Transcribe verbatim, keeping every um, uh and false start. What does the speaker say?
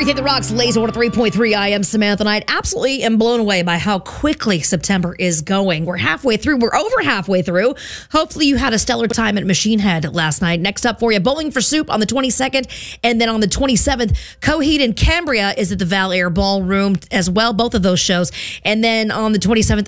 Everything that rocks, Laser one oh three point three. I am Samantha Knight. Absolutely am blown away by how quickly September is going. We're halfway through. We're over halfway through. Hopefully you had a stellar time at Machine Head last night. Next up for you, Bowling for Soup on the twenty-second. And then on the twenty-seventh, Coheed and Cambria is at the Val Air Ballroom as well. Both of those shows. And then on the twenty-seventh,